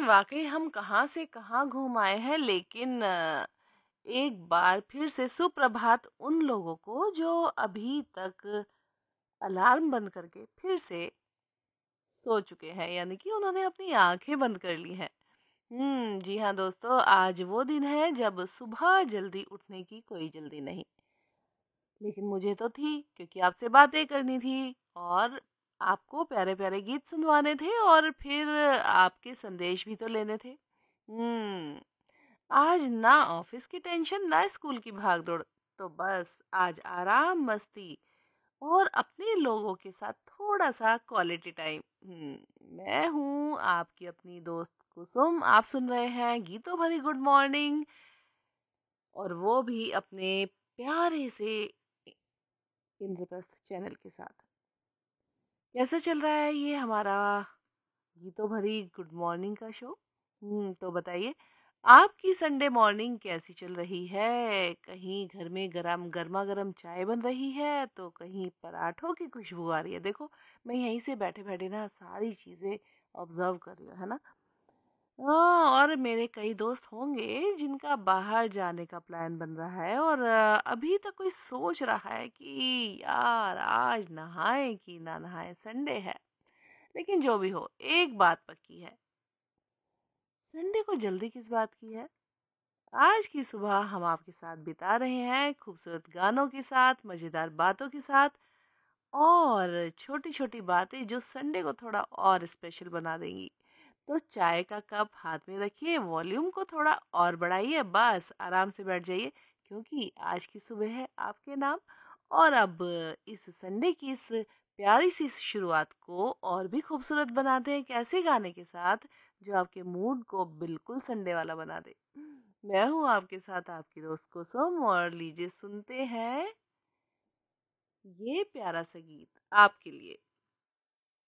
वाक़ई हम कहाँ से कहाँ घूम आए हैं, लेकिन एक बार फिर से सुप्रभात उन लोगों को जो अभी तक अलार्म बंद करके फिर से सो चुके हैं, यानी कि उन्होंने अपनी आँखें बंद कर ली हैं। जी हाँ दोस्तों, आज वो दिन है जब सुबह जल्दी उठने की कोई जल्दी नहीं। लेकिन मुझे तो थी, क्योंकि आपसे बातें करनी थी और आपको प्यारे-प्यारे गीत सुनवाने थे और फिर आपके संदेश भी तो लेने थे। आज ना ऑफिस की टेंशन, ना स्कूल की भागदौड़, तो बस आज आराम, मस्ती और अपने लोगों के साथ थोड़ा-सा क्वालिटी टाइम। मैं हूँ आपकी अपनी दोस्त कुसुम, आप सुन रहे हैं गीतों भरी गुड मॉर्निंग, और वो भी अपने प्यारे से इंद्रप्रस्थ चैनल के साथ। कैसे चल रहा है ये हमारा गीतों भरी गुड मॉर्निंग का शो? तो बताइए, आपकी संडे मॉर्निंग कैसी चल रही है? कहीं घर में गरमा-गरम चाय बन रही है, तो कहीं पराठों की खुशबू आ रही है। देखो, मैं यहीं से बैठे-बैठे ना सारी चीज़ें ऑब्ज़र्व कर रही हूँ, है ना? हाँ, और मेरे कई दोस्त होंगे जिनका बाहर जाने का प्लान बन रहा है, और अभी तक कोई सोच रहा है कि यार आज नहाएं कि ना नहाएं, संडे है। लेकिन जो भी हो, एक बात पक्की है, संडे को जल्दी किस बात की है? आज की सुबह हम आपके साथ बिता रहे हैं खूबसूरत गानों के साथ, मजेदार बातों के साथ और छोटी-छोटी बातें जो संडे को थोड़ा और स्पेशल बना देंगी। तो चाय का कप हाथ में रखिए, वॉल्यूम को थोड़ा और बढ़ाइए, बस आराम से बैठ जाइए, क्योंकि आज की सुबह है आपके नाम। और अब इस संडे की इस प्यारी सी शुरुआत को और भी खूबसूरत बनाते हैं, कैसे गाने के साथ जो आपके मूड को बिल्कुल संडे वाला बना दे। मैं हूँ आपके साथ आपकी दोस्त कुसुम, और लीजिए सुनते हैं ये प्यारा सा गीत आपके लिए।